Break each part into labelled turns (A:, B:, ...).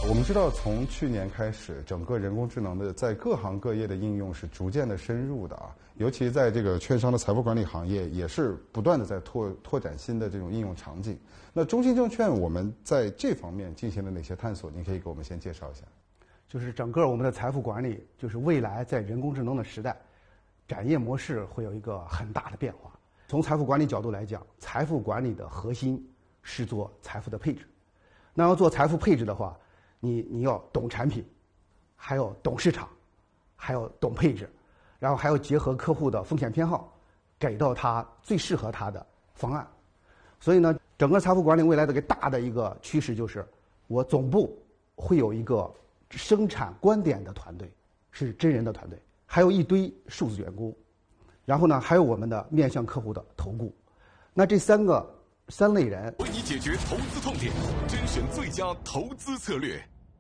A: 我们知道，从去年开始，整个人工智能的在各行各业的应用是逐渐的深入的啊，尤其在这个券商的财富管理行业，也是不断的在拓展新的这种应用场景。那中信证券我们在这方面进行了哪些探索？您可以给我们先介绍一下。
B: 就是整个我们的财富管理，就是未来在人工智能的时代，展业模式会有一个很大的变化。从财富管理角度来讲，财富管理的核心是做财富的配置。那要做财富配置的话，你要懂产品，还要懂市场，还要懂配置，然后还要结合客户的风险偏好，给到他最适合他的方案。所以呢，整个财富管理未来的一个大的一个趋势就是，我总部会有一个生产观点的团队，是真人的团队，还有一堆数字员工，然后呢，还有我们的面向客户的投顾。那这三类人
C: 为你解决投资痛点，甄选最佳投资策略。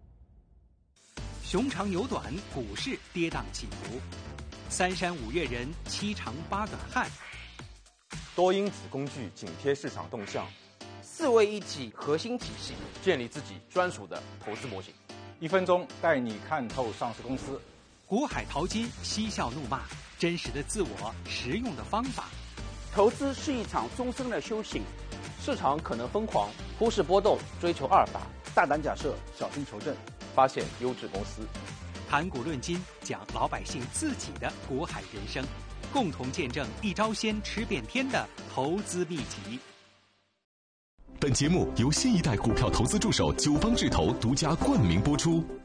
D: 熊长牛短，股市跌宕起伏，三山五岳人，七长八短汉。
E: 多因子工具紧贴市场动向
F: ，4位一体核心体系，建立自己专属的投资模型。
G: 1分钟带你看透上市公司。
D: 股海淘金，嬉笑怒骂，真实的自我，实用的方法。
F: 投资是一场终身的修行，市场可能疯狂，忽视波动，追求阿尔法，
H: 大胆假设，小心求证，
F: 发现优质公司。
D: 谈股论金，讲老百姓自己的股海人生，共同见证一招鲜吃遍天的投资秘籍。
C: 本节目由新一代股票投资助手九方智投独家冠名播出。